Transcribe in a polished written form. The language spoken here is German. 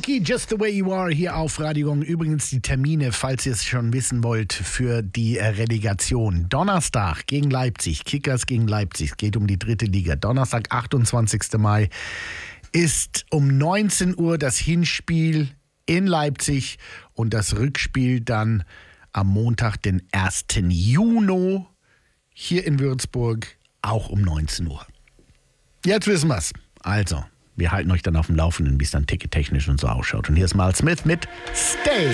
Smokey, Just the Way You Are hier auf Radio Gong. Übrigens die Termine, falls ihr es schon wissen wollt, für die Relegation. Donnerstag gegen Leipzig, Kickers gegen Leipzig. Es geht um die 3. Liga. Donnerstag, 28. Mai, ist um 19 Uhr das Hinspiel in Leipzig und das Rückspiel dann am Montag, den 1. Juni, hier in Würzburg, auch um 19 Uhr. Jetzt wissen wir's. Also, wir halten euch dann auf dem Laufenden, wie es dann tickettechnisch und so ausschaut. Und hier ist Mal Smith mit Stay.